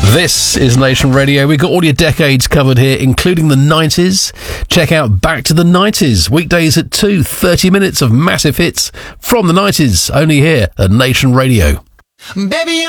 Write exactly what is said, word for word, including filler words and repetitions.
This is Nation Radio. We've got all your decades covered here, including the nineties. Check out Back to the nineties, weekdays at two, thirty minutes of massive hits from the nineties, only here at Nation Radio. Baby,